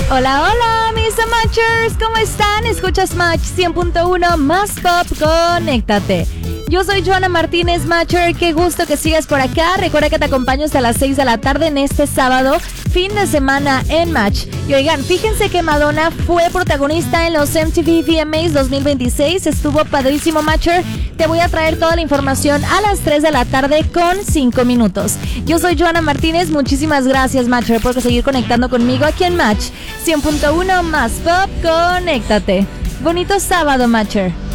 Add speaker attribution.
Speaker 1: Hola, hola, mis Matchers, ¿cómo están? Escuchas Match 100.1 más pop, conéctate. Yo soy Joana Martínez Matcher, qué gusto que sigas por acá. Recuerda que te acompaño hasta las 6 de la tarde en este sábado, fin de semana en Match. Y oigan, fíjense que Madonna fue protagonista en los MTV VMAs 2026. Estuvo padrísimo, Matcher. Te voy a traer toda la información a las 3 de la tarde con 5 minutos. Yo soy Joana Martínez, muchísimas gracias, Matcher, por seguir conectando conmigo aquí en Match 100.1 más pop, conéctate. Bonito sábado, Matcher.